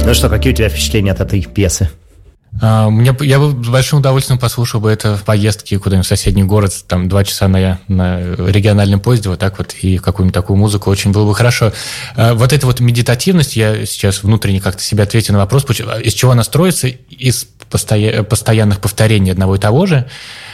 Ну что, какие у тебя впечатления от этой пьесы? Я бы с большим удовольствием послушал бы это в поездке куда-нибудь в соседний город, там 2 часа на региональном поезде, вот так вот, и какую-нибудь такую музыку очень было бы хорошо. Вот эта вот медитативность, я сейчас внутренне как-то себе ответил на вопрос, из чего она строится, из постоянных повторений одного и того же,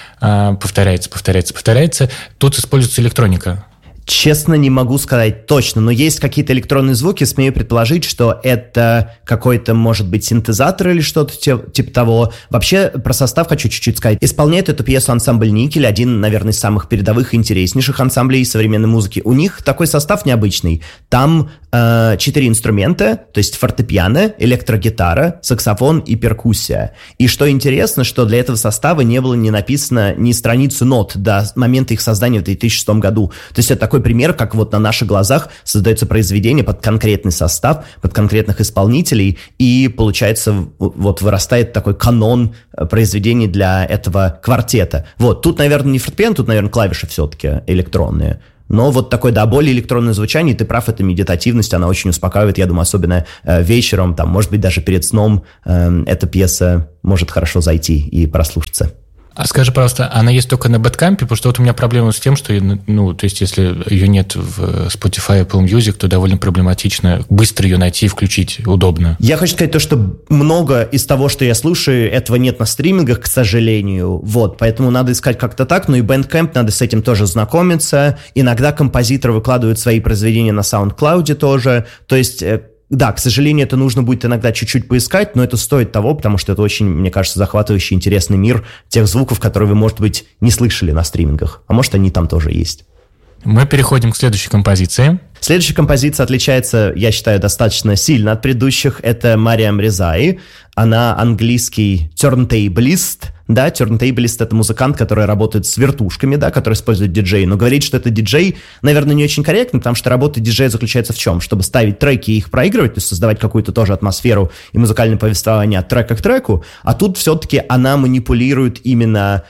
повторяется. Тут используется электроника. Честно, не могу сказать точно, но есть какие-то электронные звуки, смею предположить, что это какой-то, может быть, синтезатор или что-то типа того. Вообще, про состав хочу чуть-чуть сказать. Исполняет эту пьесу ансамбль «Никель», один, наверное, из самых передовых и интереснейших ансамблей современной музыки. У них такой состав необычный. Там 4 инструмента, то есть фортепиано, электрогитара, саксофон и перкуссия. И что интересно, что для этого состава не было ни написано ни страницы нот до момента их создания в 2006 году. То есть это такой пример, как вот на наших глазах создается произведение под конкретный состав, под конкретных исполнителей, и получается вот вырастает такой канон произведений для этого квартета. Вот, тут, наверное, не фортепиано, тут, наверное, клавиши все-таки электронные. Но вот такое, да, более электронное звучание, ты прав, это медитативность, она очень успокаивает, я думаю, особенно вечером, там, может быть, даже перед сном эта пьеса может хорошо зайти и прослушаться. А скажи, пожалуйста, она есть только на Bandcamp? Потому что вот у меня проблема с тем, что, то есть, если ее нет в Spotify, Apple Music, то довольно проблематично быстро ее найти и включить удобно. Я хочу сказать то, что много из того, что я слушаю, этого нет на стримингах, к сожалению, вот, поэтому надо искать как-то так, ну и Bandcamp, надо с этим тоже знакомиться. Иногда композиторы выкладывают свои произведения на SoundCloud тоже, то есть... Да, к сожалению, это нужно будет иногда чуть-чуть поискать, но это стоит того, потому что это очень, мне кажется, захватывающий, интересный мир тех звуков, которые вы, может быть, не слышали на стримингах. А может, они там тоже есть. Мы переходим к следующей композиции. Следующая композиция отличается, я считаю, достаточно сильно от предыдущих. Это Мариам Резаи. Она английский turntablist. Да, turntablist — это музыкант, который работает с вертушками, да, который использует диджей. Но говорить, что это диджей, наверное, не очень корректно, потому что работа диджея заключается в чем? Чтобы ставить треки и их проигрывать, то есть создавать какую-то тоже атмосферу и музыкальное повествование от трека к треку. А тут все-таки она манипулирует именно...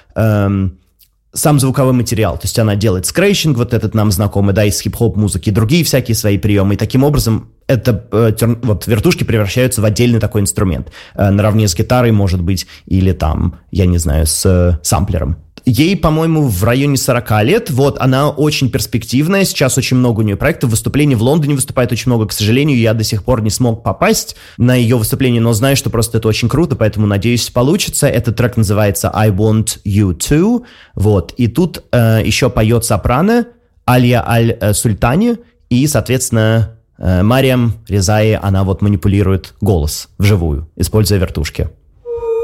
сам звуковой материал, то есть она делает скретчинг, вот этот нам знакомый, да, из хип-хоп музыки, другие всякие свои приемы, и таким образом вот вертушки превращаются в отдельный такой инструмент, наравне с гитарой, может быть, или там, я не знаю, с самплером. Ей, по-моему, в районе 40 лет, вот, она очень перспективная, сейчас очень много у нее проектов, выступлений в Лондоне выступает очень много, к сожалению, я до сих пор не смог попасть на ее выступление, но знаю, что просто это очень круто, поэтому, надеюсь, получится. Этот трек называется I Want You Too, вот, и тут еще поет сопрано Алия Аль-Султани, и, соответственно, Мариам Резаи, она вот манипулирует голос вживую, используя вертушки.